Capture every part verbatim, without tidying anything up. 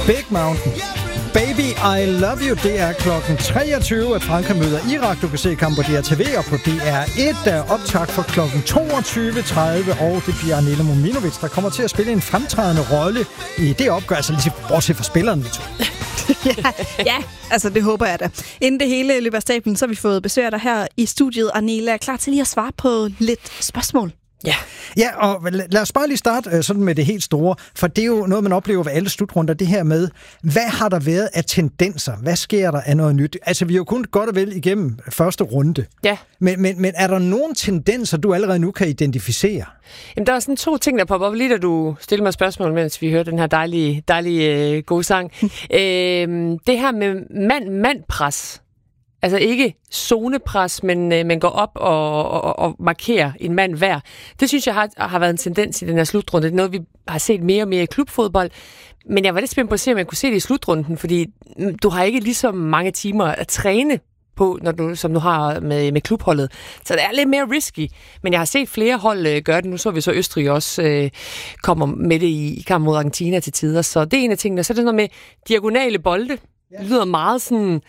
Big Mountain. Baby, I love you. Det er klokken treogtyve, at Frankrig møder Irak. Du kan se kampen på D R T V og på D R et. Der er optakt for klokken toogtyve tredive, og det bliver Anela Mominovic, der kommer til at spille en fremtrædende rolle i det opgør, altså lige bortset fra spillerne. ja, ja, altså det håber jeg da. Inden det hele løber af stablen, så har vi fået besøg af dig her i studiet. Anela er klar til lige at svare på lidt spørgsmål. Ja. Ja, og lad os bare lige starte sådan med det helt store, for det er jo noget, man oplever ved alle slutrunder, det her med, hvad har der været af tendenser? Hvad sker der af noget nyt? Altså, vi har jo kun godt og vel igennem første runde. Ja. Men, men, men er der nogle tendenser, du allerede nu kan identificere? Jamen, der er sådan to ting, der popper op, lige da du stiller mig spørgsmål, mens vi hører den her dejlige, dejlige øh, gode sang. øh, det her med mand-mand-pres. Altså ikke zonepres, men øh, man går op og, og, og markerer en mand hver. Det synes jeg har, har været en tendens i den her slutrunde. Det er noget, vi har set mere og mere i klubfodbold. Men jeg var lidt spændt på at se, om jeg kunne se det i slutrunden, fordi du har ikke lige så mange timer at træne på, når du, som du har med, med klubholdet. Så det er lidt mere risky. Men jeg har set flere hold øh, gøre det. Nu så vi så Østrig også øh, kommer med det i, i kamp mod Argentina til tider. Så det er en af tingene. Så er det noget med diagonale bolde. Det lyder meget sådan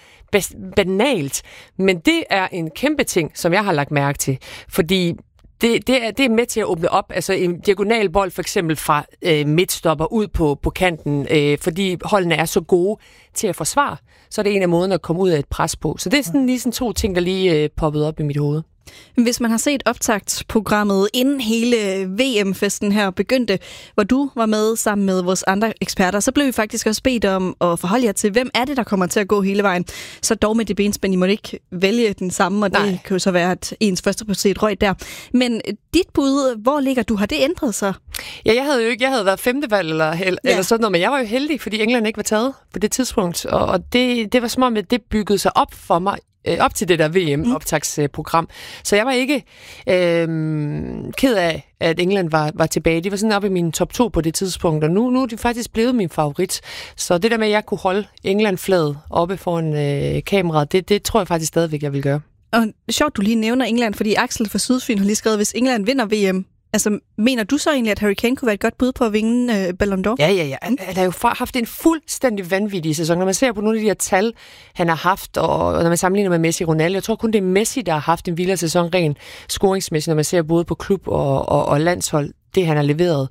banalt, men det er en kæmpe ting, som jeg har lagt mærke til, fordi det, det, er, det er med til at åbne op, altså en diagonal bold for eksempel fra øh, midtstopper ud på, på kanten, øh, fordi holdene er så gode til at forsvare, så er det en af måderne at komme ud af et pres på. Så det er sådan lige sådan to ting, der lige øh, poppede op i mit hoved. Hvis man har set optaktprogrammet inden hele V M-festen her begyndte, hvor du var med sammen med vores andre eksperter, så blev vi faktisk også bedt om at forholde jer til, hvem er det, der kommer til at gå hele vejen. Så dog med det benspænd, I må ikke vælge den samme, og det Nej. kan jo så være, at ens første prioritet røg der. Men dit bud, hvor ligger du? Har det ændret sig? Ja, jeg havde jo ikke, jeg havde været femtevalg eller, ja. eller sådan noget, men jeg var jo heldig, fordi England ikke var taget på det tidspunkt, og det, det var som om, at det byggede sig op for mig, op til det der V M-optagsprogram. Så jeg var ikke øh, ked af, at England var, var tilbage. De var sådan oppe i min top to på det tidspunkt, og nu, nu er de faktisk blevet min favorit. Så det der med, at jeg kunne holde England-flaget oppe foran øh, kameraet, det, det tror jeg faktisk stadigvæk, jeg vil gøre. Og sjovt, du lige nævner England, fordi Axel fra Sydfyn har lige skrevet, hvis England vinder V M, altså, mener du så egentlig, at Harry Kane kunne være et godt bud på at vinde øh, Ballon d'Or? Ja, ja, ja. Han har jo haft en fuldstændig vanvittig sæson. Når man ser på nogle af de her tal, han har haft, og, og når man sammenligner med Messi og Ronaldo, jeg tror kun, det er Messi, der har haft en vildere sæson rent scoringsmæssigt, når man ser både på klub og, og, og landshold, det han har leveret.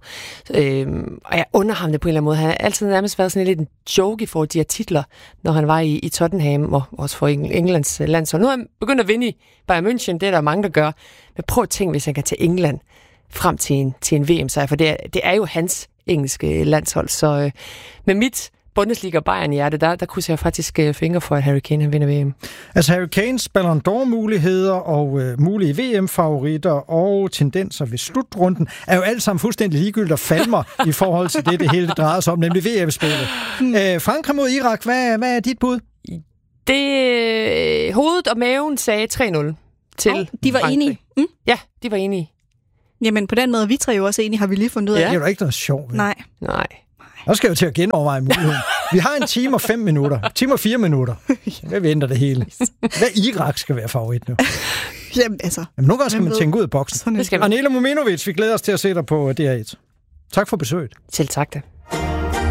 Øhm, og jeg under ham det på en eller anden måde. Han har altid nærmest været sådan lidt en joke i forhold til de her titler, når han var i, i Tottenham og også for Englands landshold. Nu er han begyndt at vinde i Bayern München, det er der mange, der gør. Men prøv at tænke, hvis han kan til England frem til en, til en V M-sejr, for det er, det er jo hans engelske landshold. Så øh, med mit Bundesliga Bayern-hjerte, der, der krydser jeg faktisk øh, fingre for, at Harry Kane han vinder V M. Altså Harry Kanes Ballon d'Or-muligheder og øh, mulige V M-favoritter og tendenser ved slutrunden er jo alt sammen fuldstændig ligegyldigt og falmer i forhold til det, det hele drejer sig om, nemlig V M-spillet. Hmm. Øh, Frankrig mod Irak, hvad, hvad er dit bud? Det øh, hovedet og maven sagde tre nul til oh, de var Frankrig. Enige? Mm? Ja, de var enige. Jamen på den måde, vi tre jo også enige, har vi lige fundet ud af. Ja. Det er jo ikke noget sjovt. Nej. Nej. Nu skal jeg jo til at genoverveje muligheden. Vi har en time og fem minutter. En time og fire minutter. Hvad venter det hele? Hvad Irak skal være favorit nu? Jamen altså. Jamen, nogle gange skal man tænke ud af boksen. Det skal Anela Mominovic, vi glæder os til at se dig på D R et. Tak for besøget. Selv tak da.